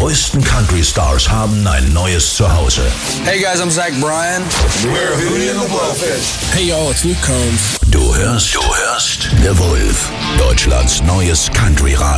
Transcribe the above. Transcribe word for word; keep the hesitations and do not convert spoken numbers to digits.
größten Country-Stars haben ein neues Zuhause. Hey guys, I'm Zach Bryan. We're Hootie and the Blowfish. Hey y'all, it's Luke Combs. Du hörst, du hörst The Wolf, Deutschlands neues Country-Radio.